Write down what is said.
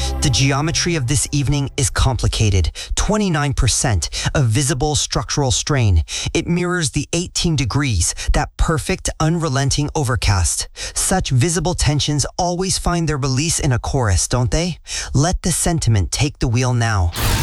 The geometry of this evening is complicated. 29% of visible structural strain. It mirrors the 18 degrees, that perfect, unrelenting overcast. Such visible tensions always find their release in a chorus, don't they? Let the sentiment take the wheel now.